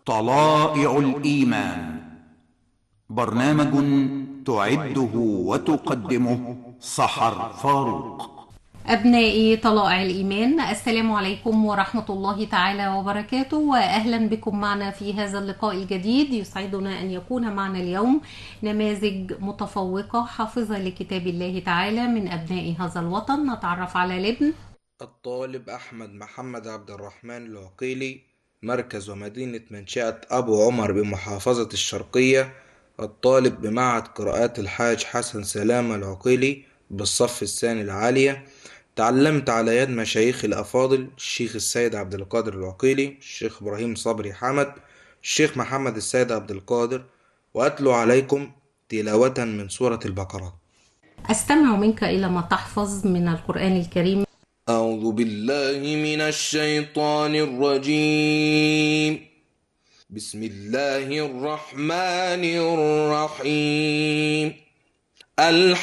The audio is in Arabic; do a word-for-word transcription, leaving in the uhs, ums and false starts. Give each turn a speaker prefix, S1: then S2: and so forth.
S1: طلائع الإيمان، برنامج تعده وتقدمه سحر فاروق.
S2: أبنائي طلائع الإيمان، السلام عليكم ورحمة الله تعالى وبركاته، وأهلا بكم معنا في هذا اللقاء الجديد. يسعدنا أن يكون معنا اليوم نماذج متفوقة حافظة لكتاب الله تعالى من أبناء هذا الوطن. نتعرف على الابن
S3: الطالب أحمد محمد عبد الرحمن العقيلي، مركز ومدينة منشأة أبو عمر بمحافظة الشرقية. الطالب بمعهد قراءات الحاج حسن سلامة العقيلي بالصف الثاني العالية. تعلمت على يد مشايخ الأفاضل الشيخ السيد عبد القادر العقيلي، الشيخ إبراهيم صبري حمد، الشيخ محمد السيد عبد القادر. وأتلو عليكم تلاوة من سورة البقرة.
S2: أستمع منك إلى ما تحفظ من القرآن الكريم.
S3: أعوذ بالله من الشيطان الرجيم. بسم الله الرحمن الرحيم.